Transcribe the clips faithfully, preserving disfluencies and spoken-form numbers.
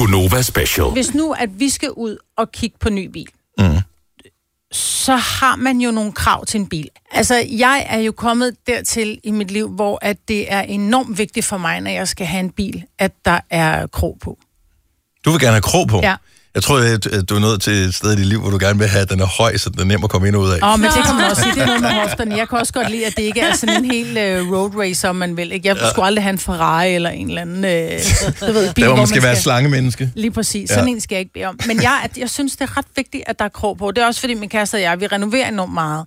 Gonova Special. Hvis nu, at vi skal ud og kigge på ny bil, Mm. så har man jo nogle krav til en bil. Altså, jeg er jo kommet dertil i mit liv, hvor at det er enormt vigtigt for mig, når jeg skal have en bil, at der er krog på. Du vil gerne have krog på? Ja. Jeg tror, at du er nået til et sted i dit liv, hvor du gerne vil have, at den er høj, så den er nem at komme ind og ud af. Åh, oh, men det kan man også sige, det er noget med hofterne. Jeg kan også godt lide, at det ikke er sådan en hel uh, road racer, man vil. Ikke? Jeg ja. skulle aldrig have en Ferrari eller en eller anden uh, du ved, bil, der hvor må man måske skal... være slangemenneske. Lige præcis. Sådan ja. en skal jeg ikke bede om. Men jeg, jeg synes, det er ret vigtigt, at der er krog på. Det er også fordi, min kæreste og jeg, vi renoverer enormt meget.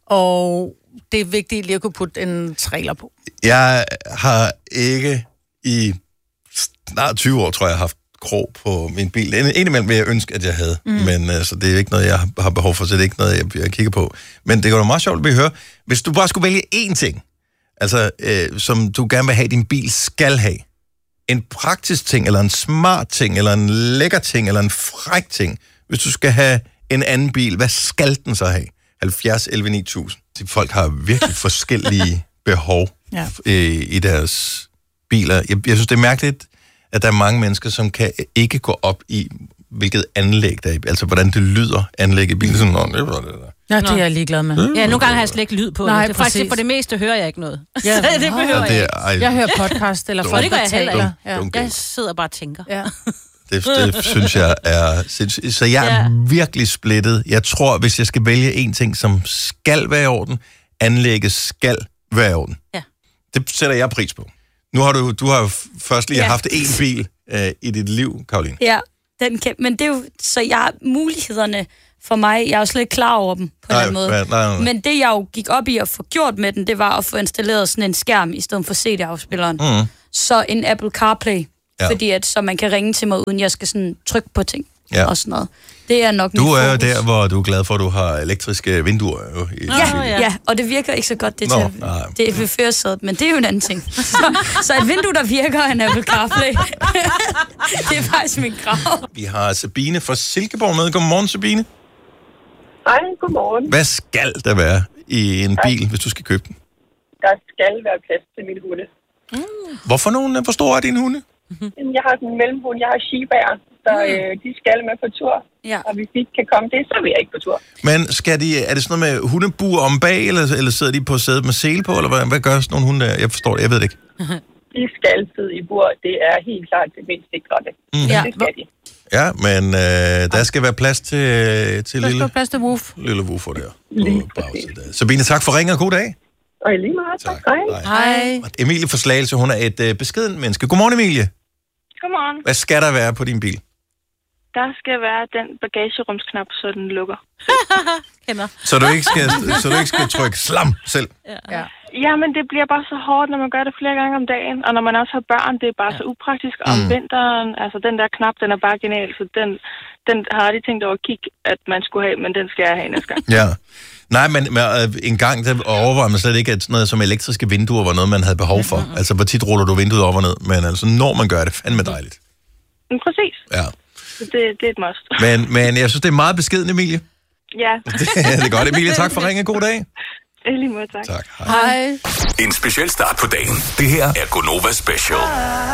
Og det er vigtigt lige at kunne putte en trailer på. Jeg har ikke i snart tyve år, tror jeg, haft krog på min bil. Indimellem vil jeg ønske, at jeg havde, mm. men altså, det er ikke noget, jeg har behov for, så det er ikke noget, jeg, jeg kigger på. Men det går da meget sjovt at høre. Hvis du bare skulle vælge én ting, altså, øh, som du gerne vil have, din bil skal have, en praktisk ting, eller en smart ting, eller en lækker ting, eller en fræk ting, hvis du skal have en anden bil, hvad skal den så have? halvfjerds elleve ni tusind. De folk har virkelig forskellige behov ja. øh, i deres biler. Jeg, jeg synes, det er mærkeligt, at der er mange mennesker, som kan ikke gå op i, hvilket anlæg der er. Altså, hvordan det lyder, anlæg i bilen. Sådan, Nå, det var det der. Ja, det er jeg ligeglad med. Ja, nogle gange har jeg slet ikke lyd på. Nej, det. Det er faktisk, for det meste hører jeg ikke noget. Ja, det behøver ja, det er, jeg ikke. Jeg hører podcast, eller folk, det gør jeg heller ikke. Ja. Jeg sidder bare og tænker. Ja. Det, det synes jeg er sindssygt. Så jeg er ja. virkelig splittet. Jeg tror, hvis jeg skal vælge en ting, som skal være i orden, anlægget skal være i orden. Ja. Det sætter jeg pris på. Nu har du, du har jo først lige ja. haft én bil øh, i dit liv, Karoline. Ja, den kan, men det er jo, så jeg mulighederne for mig, jeg er jo slet ikke klar over dem på nej, en måde. Nej, nej, nej. Men det, jeg jo gik op i at få gjort med den, det var at få installeret sådan en skærm i stedet for C D-afspilleren. Mm. Så en Apple CarPlay, ja. fordi at, så man kan ringe til mig, uden jeg skal sådan trykke på ting ja. og sådan noget. Det er nok Du er jo fokus. der, hvor du er glad for, at du har elektriske vinduer. Jo, i ja, ja, ja, og det virker ikke så godt, det, til, det er ved førersædet, men det er jo en anden ting. Så, så et vindue, der virker, en Apple CarPlay, det er faktisk min krav. Vi har Sabine fra Silkeborg med. Godmorgen, Sabine. Hej, godmorgen. Hvad skal der være i en bil, ja. hvis du skal købe den? Der skal være plads til mine hunde. Mm. Hvorfor nogen? Hvor store er dine hunde? Mm-hmm. Jeg har sådan en mellemhund, jeg har Shibaer, så øh, de skal med på tur. Ja. Og hvis de ikke kan komme det, så vil jeg ikke på tur. Men skal de, er det sådan noget med hundebur om bag, eller, eller sidder de på sædet med sele på, eller hvad, hvad gør sådan nogle hunde der? Jeg forstår det, jeg ved det ikke. De skal sidde i bur, det er helt klart det mindst sikrede. Mm. Ja. Det skal de. Ja, men øh, der skal være plads til, til der lille... Der skal plads til Woof. Lille Woofer der. Sabine, tak for ringen og god dag. Og i lige meget. Tak. Hej. Hej. Emilie fra Slagelse, hun er et øh, beskedent menneske. Godmorgen, Emilie. Godmorgen. Hvad skal der være på din bil? Der skal være den bagagerumsknap, så den lukker. Kender. Så du ikke skal, så du ikke skal trykke slam selv? Ja. Ja, men det bliver bare så hårdt, når man gør det flere gange om dagen. Og når man også har børn, det er bare ja. så upraktisk. Om mm. vinteren, altså den der knap, den er bare genial. Så den, den har jeg lige tænkt over at kigge, at man skulle have, men den skal jeg have næste gang. Ja. Nej, men øh, en gang der overvejer man slet ikke, at sådan noget som elektriske vinduer var noget, man havde behov for. Mm-hmm. Altså, hvor tit ruller du vinduet op og ned? Men altså, når man gør det, fandme dejligt. Men præcis. Ja. Det, det er et must. Men, men jeg synes, det er meget beskeden, Emilie. Ja. det, det er godt, Emilie. Tak for ringen. God dag. I lige måde, tak. Tak. Hej. En speciel start på dagen. Det her er Gonova Special.